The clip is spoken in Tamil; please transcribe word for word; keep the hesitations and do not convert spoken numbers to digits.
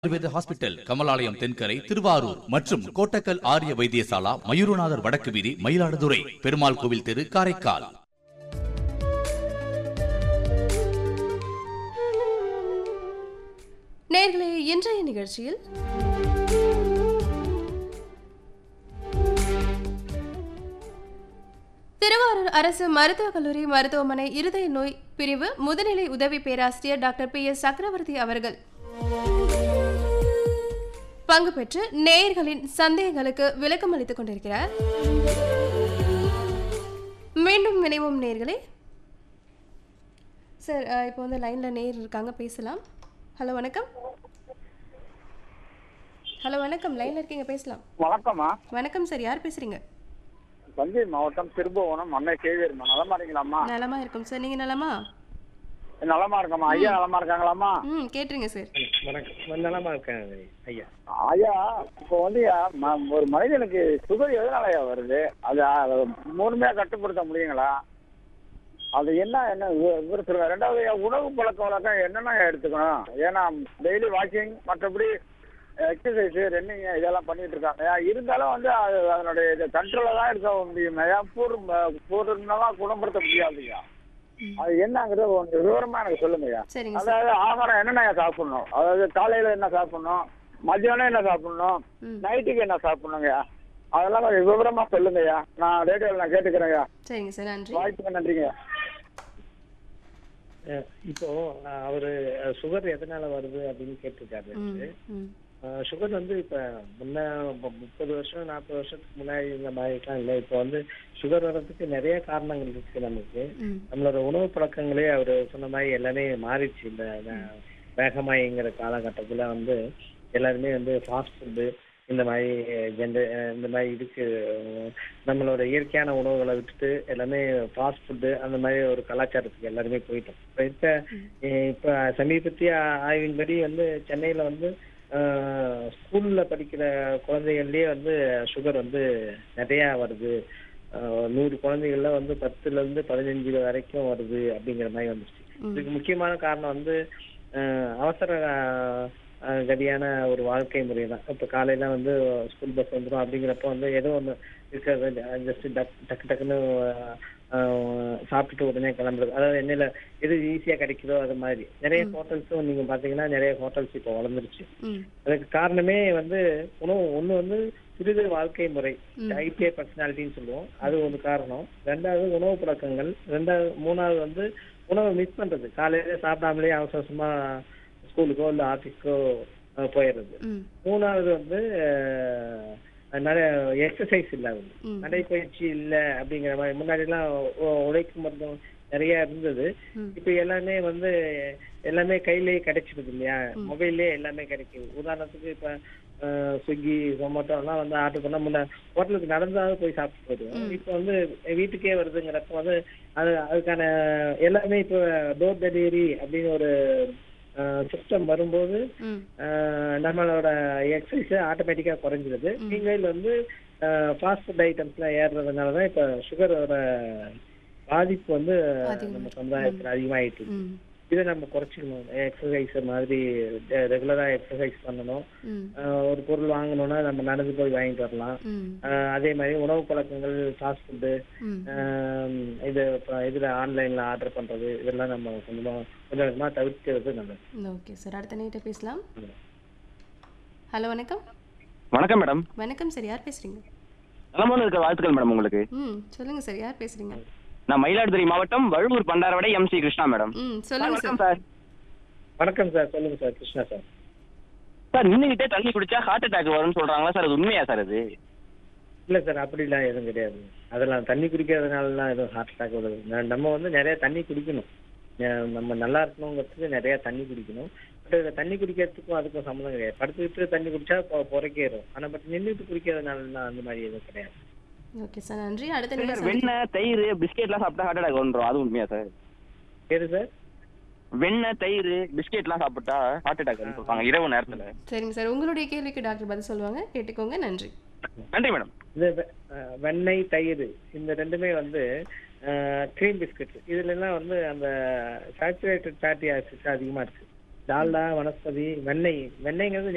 ஆயுர்வேத ஹாஸ்பிட்டல், கமலாலயம் தென்கரை, திருவாரூர் மற்றும் கோட்டக்கல் ஆரிய வைத்தியசாலா, மயூரநாதர் வடக்கு வீதி, மயிலாடுதுறை, பெருமாள் கோவில் தெரு, காரைக்கால். நேயர்களே, இன்றைய நிகழ்ச்சியில் திருவாரூர் அரசு மருத்துவக் கல்லூரி மருத்துவமனை இருதய நோய் பிரிவு முதுநிலை உதவி பேராசிரியர் டாக்டர் பி எஸ் சக்கரவர்த்தி அவர்கள் பங்கு பெற்று நேயர்களின் சந்தேகங்களுக்கு விளக்கம் அளித்துக் கொண்டிருக்கிறார். மீண்டும் இணைவோம் நேயர்களே. சார், இப்போ வந்து லைன்ல நேயர் இருக்காங்க, பேசலாம். ஹலோ, வணக்கம். ஹலோ, வணக்கம். லைன்ல இருக்கீங்க, பேசலாம். வணக்கம்மா. வணக்கம் சார், யார் பேசுறீங்க? தஞ்சை மாவட்டம் திருபுவனம் அன்னை சேவியர்மா. நலமா இருக்கீங்களாம்மா? நலமா இருக்கும் சார், நீங்க நலமா? நலமா இருக்கம்மா. ஐயா நலமா இருக்காங்களாம்மா? ம், கேட்டுருங்க சார். வணக்கம். நலமா இருக்காங்க ஐயா. ஐயா, இப்போ வந்து ம- ஒரு மனிதனுக்கு சுகர் எதனாலயா வருது? அது அதை முழுமையா கட்டுப்படுத்த முடியுங்களா? அது என்ன என்ன வி- விவரம் சொல்லுங்க. ரெண்டாவது, ஐயா, உணவு பழக்க வழக்கம் என்னென்ன எடுத்துக்கணும்? ஏன்னா டெய்லி வாக்கிங், மற்றபடி எக்ஸசைஸ், ரன்னிங் இதெல்லாம் பண்ணிட்டு இருக்காங்க. ஐயா, இருந்தாலும் வந்து அது அதனுடைய கண்ட்ரோல தான் இருக்க முடியும். ஐயா, பூர்ண பூர்ணமா குணப்படுத்த முடியாதுயா. அது என்னங்கிறது கொஞ்சம் விவரமா எனக்கு சொல்லுங்கய்யா. சரிங்க சார். அதாவது ஆகாரம் என்னென்ன சாப்பிடணும்? அதாவது காலையில என்ன சாப்பிடணும், மத்தியானம் என்ன சாப்பிடணும், ம். நைட்டுக்கு என்ன சாப்பிடணுங்கய்யா? அதெல்லாம் கொஞ்சம் விவரமா சொல்லுங்கய்யா. நான் ரேடியோவில் நான் கேட்டுக்கிறேன்யா. சரிங்க சார், நன்றி. வாய்ப்புக்கு நன்றிங்கய்யா. அஹ் இப்போ அஹ் அவரு அஹ் சுகர் எதனால வருது அப்படின்னு கேட்டிருக்காரு. ம், ம், அஹ் சுகர் வந்து இப்ப முன்ன மு- முப்பது வருஷம் நாற்பது வருஷத்துக்கு முன்னாடி இந்த மாதிரிலாம் இல்லை. இப்போ வந்து சுகர் வர்றதுக்கு நிறைய காரணங்கள் இருக்கு நமக்கு. ம், நம்மளோட உணவு பழக்கங்களே அவர் சொன்ன மாதிரி எல்லாமே மாறிடுச்சு. இந்த வே- வேகமாயிங்கிற காலகட்டத்துல வந்து எல்லாருமே வந்து ஃபாஸ்ட் ஃபுட்டு இந்த மாதிரி ஜென்ர இந்த மாதிரி இதுக்கு அஹ் நம்மளோட இயற்கையான உணவுகளை விட்டுட்டு எல்லாமே ஃபாஸ்ட் ஃபுட்டு அந்த மாதிரி ஒரு கலாச்சாரத்துக்கு எல்லாருமே போயிட்டோம். இப்போ இருக்க அஹ் இப்ப சமீபத்திய ஆய்வின்படி வந்து சென்னையில வந்து ஆஹ் ஸ்கூல்ல படிக்கிற குழந்தைகள்லயே வந்து சுகர் வந்து நிறைய வருது. ஆஹ் நூறு குழந்தைகள்ல வந்து பத்துல இருந்து பதினஞ்சு வரைக்கும் வருது அப்படிங்கிற மாதிரி வந்துருச்சு. ம். இதுக்கு முக்கியமான காரணம் வந்து ஆஹ் அவசர ஆஹ் ஆஹ் கதியான ஒரு வாழ்க்கை முறை தான். இப்ப காலையில வந்து ஸ்கூல் பஸ் வந்துடும் அப்படிங்கிறப்ப வந்து ஏதோ ஒண்ணு இருக்கிறது ஜஸ்ட் டக்கு டக்குன்னு ஆஹ் சாப்பிட்டுட்டு உடனே கிளம்புறது. அதாவது என்னையில எது ஈஸியா கிடைக்குதோ அது மாதிரி நிறைய ஹோட்டல்ஸும் நீங்க பாத்தீங்கன்னா நிறைய ஹோட்டல்ஸ் இப்போ வளர்ந்துருச்சு. ம், அதுக்கு காரணமே வந்து உணவு. ஒண்ணு வந்து சிறிது வாழ்க்கை முறை, ம். ஐபிஏ பர்சனாலிட்டின்னு சொல்லுவோம், அது ஒரு காரணம். ரெண்டாவது உணவு பழக்கங்கள். ரெண்டாவது மூணாவது வந்து உணவை மிஸ் பண்றது. காலையில சாப்பிடாமலே அவசர அவசரமா ஸ்கூலுக்கோ இல்லை ஆஃபீஸ்க்கோ போயிடுறது. ம், மூணாவது வந்து அஹ், நிறைய எக்ஸசைஸ் இல்லாது, ம். நடைப்பயிற்சி இல்லை அப்படிங்கிற மாதிரி. முன்னாடி எல்லாம் உ- உழைக்கும் மருந்தும் நிறைய இருந்தது. ம். இப்ப எல்லாமே வந்து எல்லாமே கையிலேயே கிடைச்சிடுது இல்லையா? மொபைல்லே எல்லாமே கிடைக்குது. உதாரணத்துக்கு இப்ப அஹ், ஸ்விக்கி, ஜொமேட்டோ எல்லாம் வந்து ஆர்டர் பண்ணா முன்ன ஹோட்டலுக்கு நடந்தாவது போய் சாப்பிட்டு போயிடுவோம். இப்ப வந்து வீட்டுக்கே வருதுங்கிறப்ப வந்து அது அதுக்கான எல்லாமே இப்ப டோர் டெலிவரி அப்படின்னு ஒரு சிஸ்டம் வரும்போது ம், ஆஹ் நம்மளோட எக்ஸசைஸ் ஆட்டோமேட்டிக்கா குறைஞ்சிருது. நீங்கள் வந்து ஃபாஸ்ட் ஃபுட் ஐட்டம்ஸ்ல ஏறுறதுனாலதான் இப்ப சுகரோட பாதிப்பு வந்து அதிகம். நம்ம சமுதாயத்துல அதிகமாயிட்டு இருக்கு. ம், இதை நம்ம குறைச்சிக்கணும். எக்ஸசைஸ் மாதிரி ரெகுலரா எக்ஸசைஸ் பண்ணணும். ம், ஆஹ் ஒரு பொருள் வாங்கணும்னா நம்ம நடந்து போய் வாங்கிட்டு வரலாம். ம், ஆஹ் அதே மாதிரி உணவு பழக்கங்கள், ஃபாஸ்ட் ஃபுட்டு, ம். இது இப்ப இதுல ஆன்லைன்ல ஆர்டர் பண்றது இதெல்லாம் நம்ம கொஞ்சமா கொஞ்சம் கொஞ்சமா தவிர்க்கிறது நல்லது. ஓகே சார், அடுத்த நேயர்கிட்ட பேசலாம். ஹலோ, வணக்கம். வணக்கம் மேடம். வணக்கம் சார், யார் பேசுறீங்க? நலமான இருக்க வாழ்த்துக்கள் மேடம் உங்களுக்கு. ம், சொல்லுங்க சார், யார் பேசுறீங்க? நான் மயிலாடுதுறை மாவட்டம் Vazhuvur Pandaravadai M C Krishna madam. ம், சார், சொல்லுங்க வணக்கம் சார். சார். வணக்கம் சார், சொல்லுங்க சார். கிருஷ்ணா சார். சார், நின்றுகிட்டே தண்ணி குடிச்சா ஹார்ட் அட்டாக் வரும்னு சொல்றாங்களா சார்? அது உண்மையா சார்? அது இல்ல சார், அப்படிலாம் எதுவும் கிடையாது. அதெல்லாம் தண்ணி குடிக்கிறதுனாலலாம் எதுவும் ஹார்ட் அட்டாக் வருது. ந- நம்ம வந்து நிறைய தண்ணி குடிக்கணும். அஹ் நம்ம நல்லா இருக்கணுங்கிறதுக்கு நிறைய தண்ணி குடிக்கணும். பட் தண்ணி குடிக்கிறதுக்கும் அதுக்கும் சம்மந்தம் கிடையாது. படுத்துக்கிட்டு தண்ணி குடிச்சா பொ- புரைக்கேறும். ஆனா பட் நின்றுட்டு குடிக்கிறதுனாலலாம் அந்த மாதிரி எதுவும் கிடையாது. ஓகே சார், நன்றி. அடுத்த சார், நேயர் வெண்ணெய், தயிர், பிஸ்கெட்லாம் சாப்பிட்டா ஹார்ட் அட்டாக் வந்துடும், அது உண்மையா சார்? சரி சார். வெண்ணெய், தயிர், பிஸ்கெட்லாம் சாப்பிட்டா ஹார்ட் அட்டாக் வரும்னு சொல்றாங்க இரவு நேரத்துல. சரிங்க சார், உங்களுடைய கேள்விக்கு டாக்டர் பதில் சொல்லுவாங்க, கேட்டுக்கோங்க. நன்றி. நன்றி மேடம். இந்த வெ- அஹ் வெண்ணெய், தயிர் இந்த ரெண்டுமே வந்து க்ரீம் பிஸ்கட் இதுல எல்லாம் வந்து அந்த சாச்சுரேட்டட் ஃபேட்டி ஆசிட்ஸ் அதிகமா இருக்கு. டால்டா, வனஸ்பதி, வெண்ணெய் வெண்ணெய்ங்கிறது